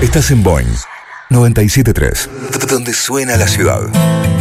Estás en Boeing 97.3, donde suena la ciudad.